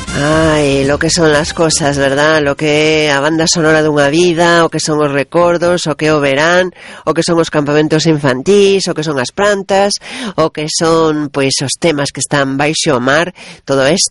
Ai, lo que son las cosas, verdad? Lo que é a banda sonora dunha vida, o que son os recordos, o que é o verán, o que son os campamentos infantís, o que son as plantas, o que son, pois, os temas que están baixo o mar, todo isto